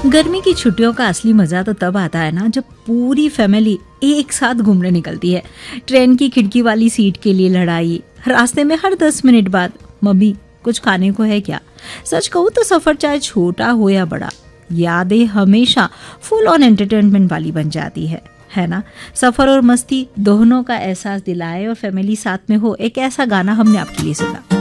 गर्मी की छुट्टियों का असली मजा तो तब आता है ना जब पूरी फैमिली एक साथ घूमने निकलती है। ट्रेन की खिड़की वाली सीट के लिए लड़ाई, रास्ते में हर 10 मिनट बाद मम्मी कुछ खाने को है क्या। सच कहूँ तो सफर चाहे छोटा हो या बड़ा, यादें हमेशा फुल ऑन एंटरटेनमेंट वाली बन जाती है ना। सफर और मस्ती दोनों का एहसास दिलाए और फैमिली साथ में हो, एक ऐसा गाना हमने आपके लिए सुना।